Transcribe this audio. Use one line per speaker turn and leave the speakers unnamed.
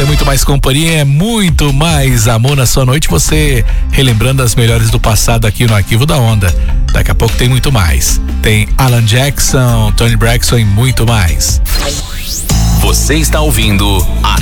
é muito mais companhia, é muito mais amor na sua noite, você relembrando as melhores do passado aqui no Arquivo da Onda. Daqui a pouco tem muito mais. Tem Alan Jackson, Toni Braxton e muito mais.
Você está ouvindo